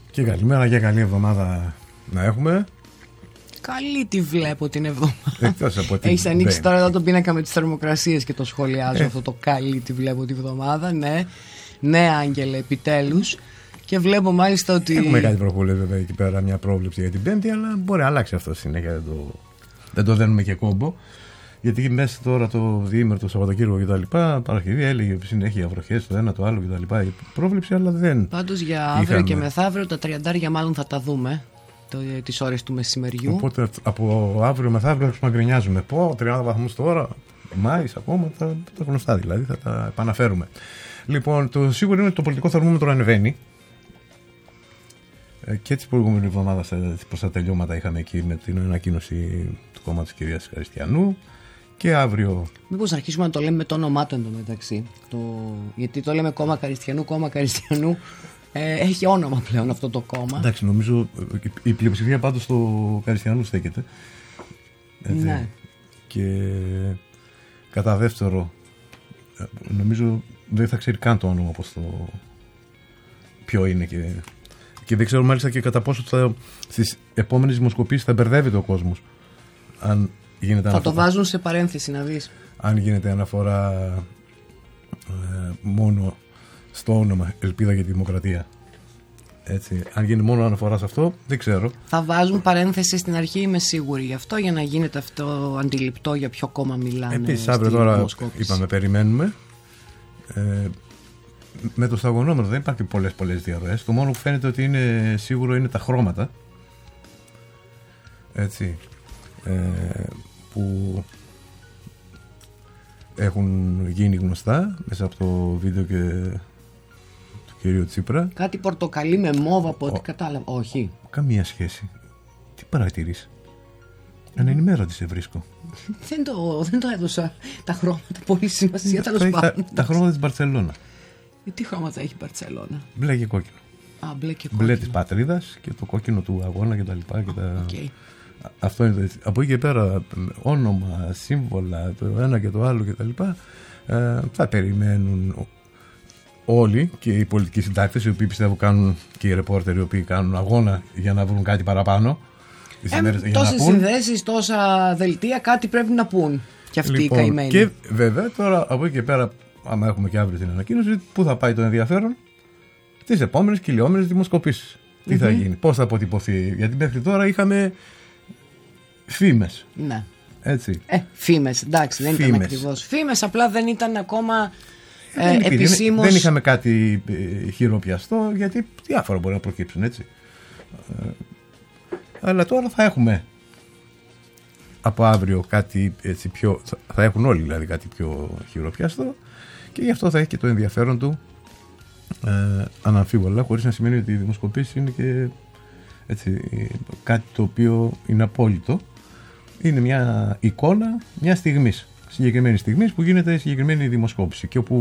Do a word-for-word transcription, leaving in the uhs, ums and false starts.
Και καλημέρα και καλή εβδομάδα να έχουμε. Καλή τη βλέπω την εβδομάδα. Εκτός από την... Έχεις ανοίξει δεν. τώρα εδώ τον πίνακα με τις θερμοκρασίες και το σχολιάζω ε. αυτό το καλή τη βλέπω τη βδομάδα. Ναι, ναι, Άγγελε, επιτέλους. Και βλέπω μάλιστα ότι. Έχουμε κάτι προχωρήσει βέβαια εκεί πέρα, μια πρόβλεψη για την Πέμπτη, αλλά μπορεί να αλλάξει αυτό συνέχεια. Δεν το, δεν το δένουμε και κόμπο. Γιατί μέσα τώρα το διήμερο, το Σαββατοκύριακο κτλ. Παρασκευή έλεγε συνέχεια βροχές, το ένα το άλλο κτλ. Η πρόβλεψη, αλλά δεν. Πάντως για αύριο είχαμε. Και μεθαύριο τα τριαντάρια μάλλον θα τα δούμε. Τις ώρες του μεσημεριού. Οπότε από αύριο μεθαύριο θα ξαναγκρινιάζουμε. Πω, τριάντα βαθμούς τώρα, Μάης ακόμα, τα, τα γνωστά δηλαδή, θα τα επαναφέρουμε. Λοιπόν, το σίγουρο είναι ότι το πολιτικό θερμόμετρο ανεβαίνει. Και την προηγούμενη εβδομάδα προς τα τελειώματα είχαμε εκεί με την ανακοίνωση του κόμματος της κυρίας Χαριστιανού. Και αύριο. Μήπως αρχίσουμε να το λέμε με το όνομά του εντωμεταξύ. Το... Γιατί το λέμε κόμμα Χαριστιανού, κόμμα Χαριστιανού. Ε, έχει όνομα πλέον αυτό το κόμμα. Εντάξει, νομίζω η πλειοψηφία πάντως στο Χαριστιανού στέκεται. Έτσι. Ναι. Και κατά δεύτερο, νομίζω δεν θα ξέρει καν το όνομα πώς το... ποιο είναι και... και δεν ξέρω μάλιστα και κατά πόσο θα... στις επόμενες δημοσκοπήσεις θα μπερδεύεται ο κόσμος. Αν γίνεται θα αναφορά... το βάζουν σε παρένθεση να δεις. Αν γίνεται αναφορά ε, μόνο στο όνομα Ελπίδα για τη Δημοκρατία. Έτσι. Αν γίνει μόνο αναφορά σε αυτό, δεν ξέρω. Θα βάζουν παρένθεση στην αρχή, είμαι σίγουρη γι' αυτό, για να γίνεται αυτό αντιληπτό για ποιο κόμμα μιλάνε. Επίσης, αύριο τώρα είπαμε, περιμένουμε. Ε, με το σταγονόμετρο δεν υπάρχει πολλές πολλές διαρροές. Το μόνο που φαίνεται ότι είναι σίγουρο είναι τα χρώματα. Έτσι. Ε, που έχουν γίνει γνωστά μέσα από το βίντεο και του κυρίου Τσίπρα. Κάτι πορτοκαλί με μόβ από ό,τι κατάλαβα. Όχι. Καμία σχέση. Τι παρατηρείς? Ανενημέρωτη σε βρίσκω. δεν, το, δεν το έδωσα τα χρώματα πολύ σημασία. τα, τα, τα χρώματα της Μπαρτσελώνα. Ε, τι χρώματα έχει η Μπαρτσελώνα? Μπλε και κόκκινο. Α, μπλε και κόκκινο. Μπλε της πατρίδας και το κόκκινο του αγώνα και τα λοιπά. Και τα... Okay. Αυτό είναι το. Από εκεί και πέρα, όνομα, σύμβολα, το ένα και το άλλο και τα λοιπά, ε, θα περιμένουν όλοι και οι πολιτικοί συντάκτες, οι οποίοι πιστεύω κάνουν, και οι ρεπόρτεροι οι οποίοι κάνουν αγώνα για να βρουν κάτι παραπάνω. Ε, τόσες συνδέσεις, τόσα δελτία, κάτι πρέπει να πούν και αυτοί λοιπόν, οι καημένοι. Και βέβαια τώρα από εκεί και πέρα, άμα έχουμε και αύριο την ανακοίνωση, πού θα πάει το ενδιαφέρον? Τις επόμενες κυλιόμενες δημοσκοπήσεις. Τι mm-hmm. θα γίνει, πώς θα αποτυπωθεί? Γιατί μέχρι τώρα είχαμε φήμες. Ναι. Έτσι. Ε, φήμες, εντάξει, δεν φήμες. Ήταν ακριβώς φήμες, απλά δεν ήταν ακόμα ε, δεν επισήμως. Δεν είχαμε κάτι ε, χειροπιαστό, γιατί διάφορα μπορεί να προκύψουν, έτσι. Ε, αλλά τώρα θα έχουμε από αύριο κάτι έτσι πιο. Θα έχουν όλοι δηλαδή κάτι πιο χειροπιαστό, και γι' αυτό θα έχει και το ενδιαφέρον του ε, αναμφίβολα, χωρίς να σημαίνει ότι οι δημοσκοπήσεις είναι και έτσι, κάτι το οποίο είναι απόλυτο. Είναι μια εικόνα μια στιγμής, συγκεκριμένη στιγμής που γίνεται συγκεκριμένη δημοσκόπηση, και όπου